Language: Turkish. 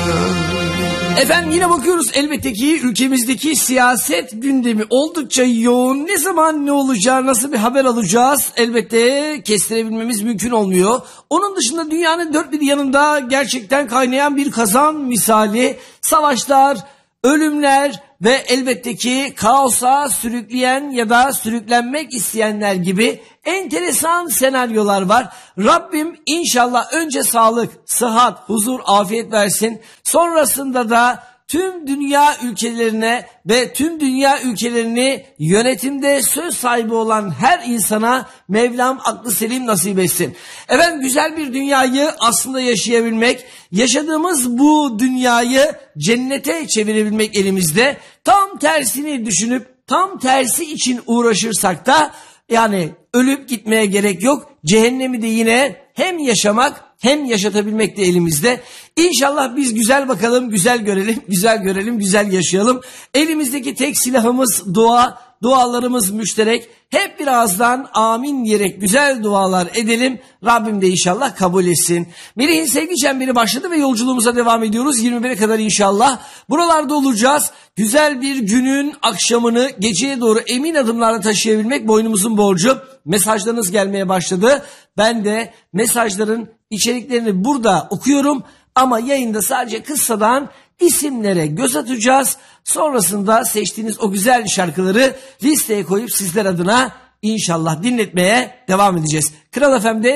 Efendim yine bakıyoruz elbette ki ülkemizdeki siyaset gündemi oldukça yoğun. Ne zaman ne olacağı, nasıl bir haber alacağız elbette kestirebilmemiz mümkün olmuyor. Onun dışında dünyanın dört bir yanında gerçekten kaynayan bir kazan misali savaşlar, ölümler ve elbette ki kaosa sürükleyen ya da sürüklenmek isteyenler gibi enteresan senaryolar var. Rabbim inşallah önce sağlık, sıhhat, huzur, afiyet versin. Sonrasında da tüm dünya ülkelerine ve tüm dünya ülkelerini yönetimde söz sahibi olan her insana Mevlam aklı selim nasip etsin. Efendim güzel bir dünyayı aslında yaşayabilmek, yaşadığımız bu dünyayı cennete çevirebilmek elimizde. Tam tersini düşünüp tam tersi için uğraşırsak da yani ölüp gitmeye gerek yok. Cehennemi de yine hem yaşamak hem yaşatabilmek de elimizde. İnşallah biz güzel bakalım, güzel görelim, güzel görelim, güzel yaşayalım. Elimizdeki tek silahımız dua, dualarımız müşterek. Hep bir ağızdan amin diyerek güzel dualar edelim. Rabbim de inşallah kabul etsin. Melih'in sevgi çemberi başladı ve yolculuğumuza devam ediyoruz. 21'e kadar inşallah buralarda olacağız. Güzel bir günün akşamını geceye doğru emin adımlarla taşıyabilmek boynumuzun borcu. Mesajlarınız gelmeye başladı. Ben de mesajların içeriklerini burada okuyorum. Ama yayında sadece kıssadan isimlere göz atacağız. Sonrasında seçtiğiniz o güzel şarkıları listeye koyup sizler adına inşallah dinletmeye devam edeceğiz. Kral FM'de